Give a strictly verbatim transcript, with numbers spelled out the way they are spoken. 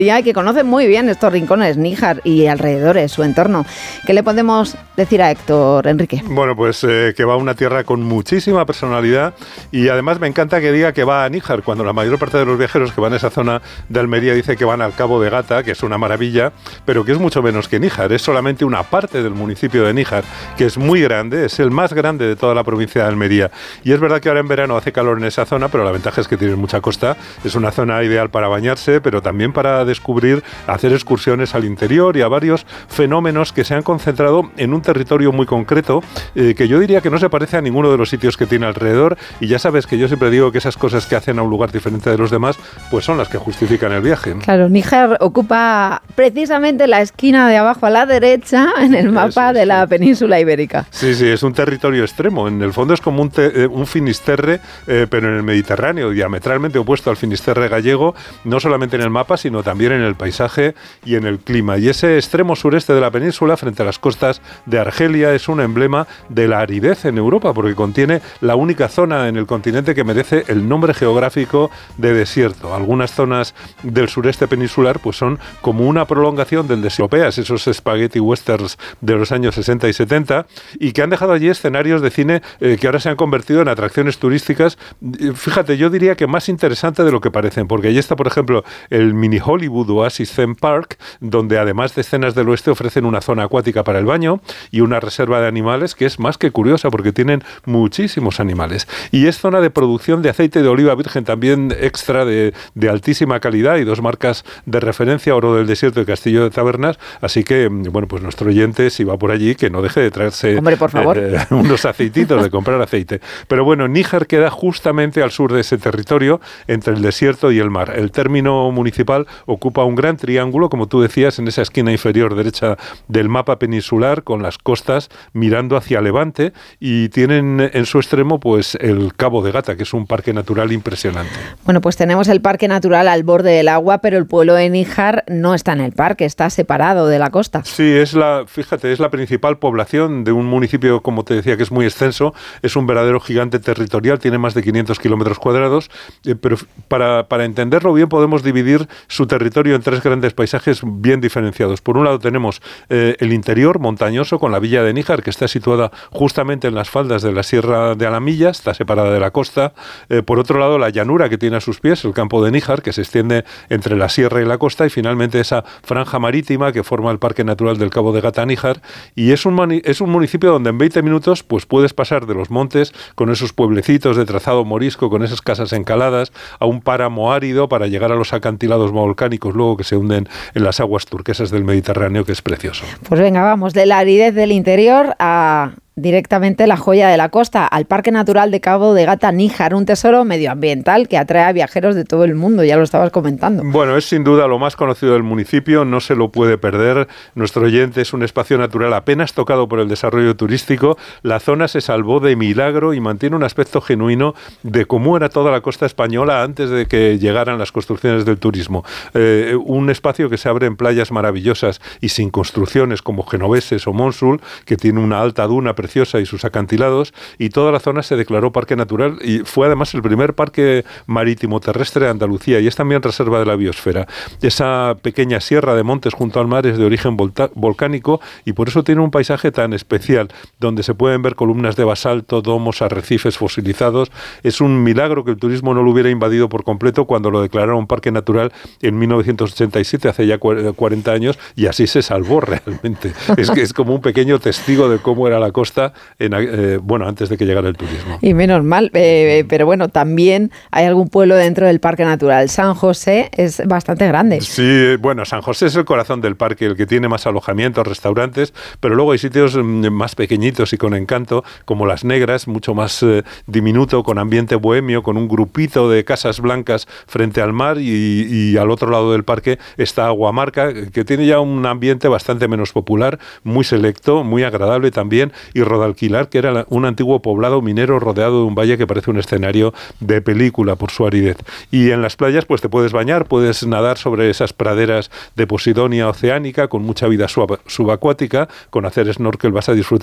Y que conoce muy bien estos rincones, Níjar y alrededores, su entorno. ¿Qué le podemos decir a Héctor, Enrique? Bueno, pues eh, que va a una tierra con muchísima personalidad y además me encanta que diga que va a Níjar, cuando la mayor parte de los viajeros que van a esa zona de Almería dice que van al Cabo de Gata, que es una maravilla, pero que es mucho menos que Níjar, es solamente una parte del municipio de Níjar, que es muy grande, es el más grande de toda la provincia de Almería. Y es verdad que ahora en verano hace calor en esa zona, pero la ventaja es que tiene mucha costa, es una zona ideal para bañarse, pero también para descubrir, hacer excursiones al interior y a varios fenómenos que se han concentrado en un territorio muy concreto, eh, que yo diría que no se parece a ninguno de los sitios que tiene alrededor, y ya sabes que yo siempre digo que esas cosas que hacen a un lugar diferente de los demás, pues son las que justifican el viaje. Claro, Níjar ocupa precisamente la esquina de abajo a la derecha en el mapa Eso, de la sí. península ibérica. Sí, sí, es un territorio extremo, en el fondo es como un, te, un Finisterre, eh, pero en el Mediterráneo, diametralmente opuesto al Finisterre gallego, no solamente en el mapa, sino también en el paisaje y en el clima. Y ese extremo sureste de la península, frente a las costas de Argelia, es un emblema de la aridez en Europa, porque contiene la única zona en el continente que merece el nombre geográfico de desierto. Algunas zonas del sureste peninsular pues son como una prolongación del desierto europeo, esos spaghetti westerns de los años sesenta y setenta, y que han dejado allí escenarios de cine eh, que ahora se han convertido en atracciones turísticas. Fíjate, yo diría que más interesante de lo que parecen, porque allí está, por ejemplo, el mini Hollywood Oasis Theme Park, donde además de escenas del oeste ofrecen una zona acuática para el baño y una reserva de animales que es más que curiosa porque tienen muchísimos animales. Y es zona de producción de aceite de oliva virgen también extra de, de altísima calidad y dos marcas de referencia, Oro del Desierto y Castillo de Tabernas. Así que, bueno, pues nuestro oyente, si va por allí, que no deje de traerse Hombre, por favor. Eh, unos aceititos, de comprar aceite. Pero bueno, Níjar queda justamente al sur de ese territorio, entre el desierto y el mar. El término municipal ocupa un gran triángulo, como tú decías, en esa esquina inferior derecha del mapa peninsular, con las costas mirando hacia Levante, y tienen en su extremo pues el Cabo de Gata, que es un parque natural impresionante. Bueno, pues tenemos el parque natural al borde del agua, pero el pueblo de Níjar no está en el parque, está separado de la costa. Sí, es la, fíjate, es la principal población de un municipio, como te decía, que es muy extenso, es un verdadero gigante territorial, tiene más de quinientos kilómetros cuadrados, eh, pero para, para entenderlo bien podemos dividir su territorio en tres grandes paisajes bien diferenciados. Por un lado tenemos eh, el interior montañoso con la villa de Níjar, que está situada justamente en las faldas de la Sierra de Alamilla, está separada de la costa. Eh, por otro lado, la llanura que tiene a sus pies, el campo de Níjar, que se extiende entre la sierra y la costa, y finalmente esa franja marítima que forma el Parque Natural del Cabo de Gata Níjar. Y es un, mani- es un municipio donde en veinte minutos pues puedes pasar de los montes con esos pueblecitos de trazado morisco, con esas casas encaladas, a un páramo árido para llegar a los acantilados volcánicos luego que se hunden en las aguas turquesas del Mediterráneo, que es precioso. Pues venga, vamos de la aridez del interior a directamente la joya de la costa, al Parque Natural de Cabo de Gata Níjar, un tesoro medioambiental que atrae a viajeros de todo el mundo, ya lo estabas comentando. Bueno, es sin duda lo más conocido del municipio, no se lo puede perder. Nuestro oyente es un espacio natural apenas tocado por el desarrollo turístico. La zona se salvó de milagro y mantiene un aspecto genuino de cómo era toda la costa española antes de que llegaran las construcciones del turismo. Eh, un espacio que se abre en playas maravillosas y sin construcciones como Genoveses o Monsul, que tiene una alta duna preciosa y sus acantilados, y toda la zona se declaró parque natural y fue además el primer parque marítimo terrestre de Andalucía, y es también reserva de la biosfera. Esa pequeña sierra de montes junto al mar es de origen volta- volcánico y por eso tiene un paisaje tan especial, donde se pueden ver columnas de basalto, domos, arrecifes fosilizados. Es un milagro que el turismo no lo hubiera invadido por completo cuando lo declararon parque natural en mil novecientos ochenta y siete, hace ya cuarenta años, y así se salvó realmente. Es que es como un pequeño testigo de cómo era la costa En, eh, bueno, antes de que llegara el turismo. Y menos mal, eh, pero bueno, también hay algún pueblo dentro del Parque Natural. San José es bastante grande. Sí, bueno, San José es el corazón del parque, el que tiene más alojamientos, restaurantes, pero luego hay sitios más pequeñitos y con encanto, como Las Negras, mucho más eh, diminuto, con ambiente bohemio, con un grupito de casas blancas frente al mar, y, y al otro lado del parque está Aguamarca, que tiene ya un ambiente bastante menos popular, muy selecto, muy agradable también, y Rodalquilar, que era un antiguo poblado minero rodeado de un valle que parece un escenario de película por su aridez. Y en las playas pues te puedes bañar, puedes nadar sobre esas praderas de Posidonia oceánica con mucha vida sub- subacuática, con hacer snorkel vas a disfrutar